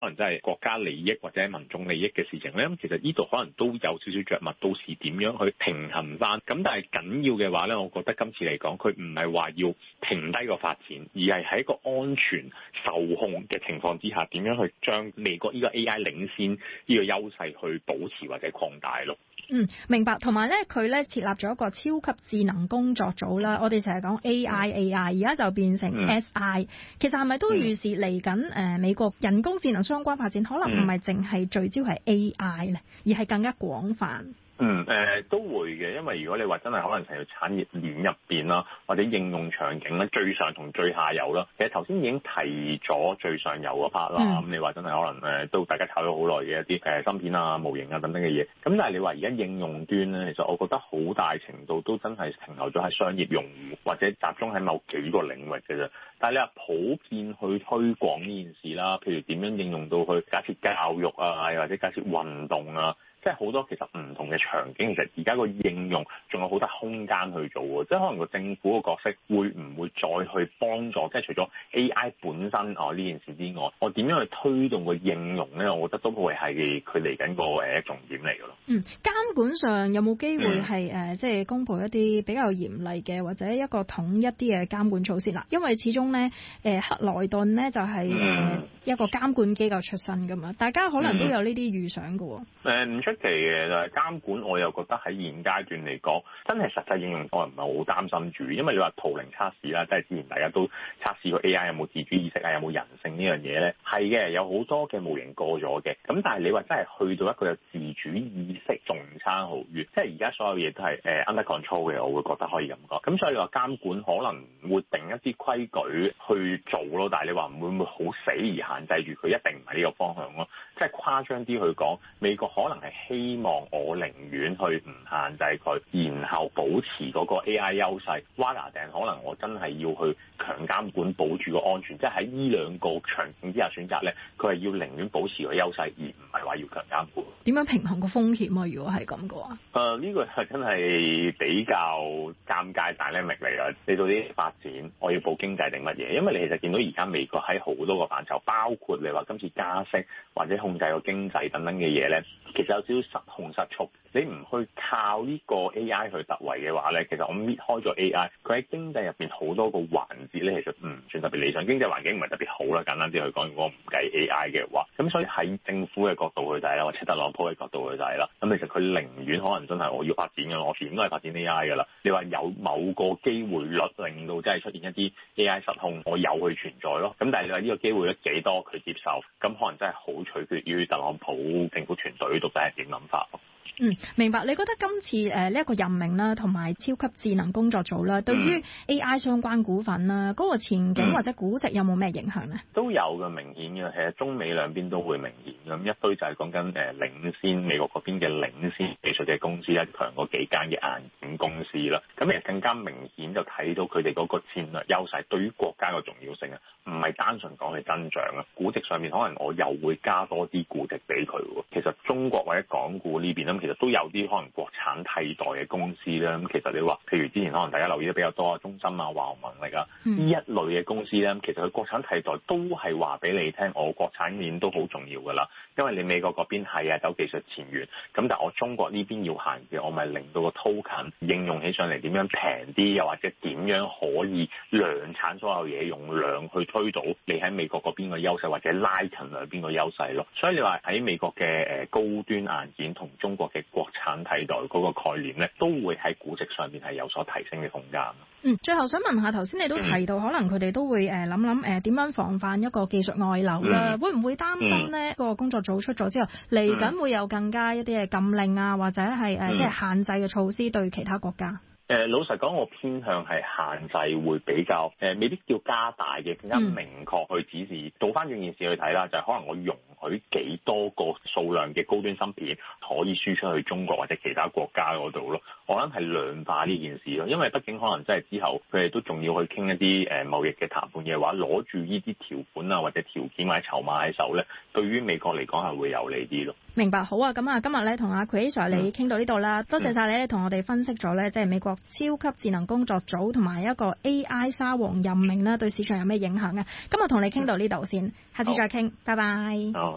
能真係國家利益或者民眾利益嘅事情咧，咁其實呢度可能都有少少着墨，到時點樣去平衡翻。咁但係緊要嘅話咧，我覺得今次嚟講，佢唔係話要停低個發展，而係喺一個安全受控嘅情況之下，點樣去將美國呢個 AI 領先呢個優勢去保持或者擴大咯。 明白。同埋咧，佢咧設立咗一個超級智能工作組啦。我哋成日講 AI，而家就變成 SI。其實係咪都預示嚟緊美國人工智能相關發展，可能唔係淨係聚焦係 AI 咧，而係更加廣泛？ 都會嘅，因為如果你話真係可能成條產業鏈入邊啦，或者應用場景咧，最上同最下游啦，其實頭先已經提咗最上游嗰 part 啦。咁你話真係可能都大家炒咗好耐嘅一啲芯片啊、模型啊等等嘅嘢。咁但係你話而家應用端咧，其實我覺得好大程度都真係停留咗喺商業用戶，或者集中喺某幾個領域嘅啫。但係你話普遍去推廣呢件事啦，譬如點樣應用到去假設教育啊，又或者假設運動啊。即係好多其實唔同嘅場景，其實而家個應用仲有好多空間去做喎。即係可能個政府嘅角色會唔會再去幫助？即係除咗 AI 本身呢件事之外，我點樣去推動個應用咧？我覺得都會係佢嚟緊個重點嚟嘅咯。 監管上有冇機會係即係公布一啲比較嚴厲嘅或者一個統一啲嘅監管措施啦？因為始終咧克萊頓咧就係一個監管機構出身㗎嘛，大家可能都有呢啲預想㗎喎。 唔出奇嘅，就係監管，我又覺得喺現階段嚟講，真係實際應用我唔係好擔心住，因為你話圖靈測試啦，即係之前大家都測試過 AI 有冇自主意識啊，有冇人性呢樣嘢咧，係嘅，有好多嘅模型過咗嘅，咁但係你話真係去到一個有自主意識，仲差好遠，即係而家所有嘢都係under control 嘅，我會覺得可以咁講。咁所以你話監管可能會定一啲規矩去做咯，但係你話會唔會好死而限制住佢？一定唔係呢個方向咯，即係誇張啲去講，美國可能係希望我寧願去唔限制佢，然後保持嗰個 AI 優勢。rather than可能我真係要去強監管，保住個安全。即係喺呢兩個場景之下選擇咧，佢係要寧願保持個優勢，而唔係話要強監管。 點樣平衡個風險啊？如果係咁嘅話， 呢個係真係比較尷尬dynamic嚟㗎。你到啲發展，我要保經濟定乜嘢？因為你其實見到而家美國喺好多個範疇，包括你話今次加息或者控制個經濟等等嘅嘢咧，其實有少少失控失速。你唔去靠呢個 AI 去突圍嘅話咧，其實我搣開咗 AI，佢喺經濟入邊好多個環節咧，其實唔算特別理想，經濟環境唔係特別好啦。簡單啲去講，如果唔計 AI 嘅話，咁所以喺政府嘅角度去睇啦，或者特朗普嘅角度去睇啦，咁其實佢寧願可能真係我要發展嘅，我點都係發展 AI 㗎啦。你話有某個機會率令到真係出現一啲 AI 失控，我有去存在咯。咁但係你話呢個機會率幾多佢接受，咁可能真係好取決於特朗普政府團隊到底係點諗法咯。 明白。你覺得今次呢一個任命啦，同埋超級智能工作組啦，對於 AI 相關股份啦，嗰個前景或者估值有冇咩影響呢？ 都有嘅，明顯嘅。其實中美兩邊都會明顯咁一堆就係講緊領先美國嗰邊嘅領先技術嘅公司，一強嗰幾間嘅硬件公司啦。咁其實更加明顯就睇到佢哋嗰個戰略優勢對於國家嘅重要性啊，唔係單純講係增長啊。估值上面可能我又會加多啲估值俾佢喎。其實中國或者港股呢邊咁，其實都有啲可能國產替代嘅公司啦。咁其實你話，譬如之前可能大家留意得比較多啊，中芯啊、華虹能力啊呢一類嘅公司咧，其實佢國產替代都係話俾你聽，我國產鏈都好重要㗎啦。因為你美國嗰邊係走技術前沿，咁但係我中國呢邊要行嘅，我咪令到個 token 應用起上嚟點樣平啲，又或者點樣可以量產所有嘢，用量去推到你喺美國嗰邊嘅優勢，或者拉近兩邊嘅優勢咯。所以你話喺美國嘅高端硬件同中國嘅國產替代嗰個概念咧，都會喺估值上面係有所提升嘅空間。 最後想問下，頭先你都提到可能佢哋都會諗點樣防範一個技術外流啦，會唔會擔心呢個工作組出咗之後嚟緊會有更加一啲嘅禁令啊，或者係即係限制嘅措施對其他國家？ 老實講，我偏向係限制會比較未必叫加大嘅，更加明確去指示。倒翻轉件事去睇啦，就係可能我容許幾多個數量嘅高端芯片可以輸出去中國或者其他國家嗰度咯。我諗係量化呢件事咯，因為畢竟可能真係之後佢哋都仲要去傾一啲貿易嘅談判嘅話，攞住呢啲條款啊或者條件或者籌碼喺手咧，對於美國嚟講係會有利啲咯。 明白，好啊，咁啊，今日咧同阿 Chris 你傾到呢度啦，多謝晒你同我哋分析咗咧，即係美國超級智能工作組同埋一個 AI 沙皇任命啦，對市場有咩影響啊？今日同你傾到呢度先，下次再傾，拜拜。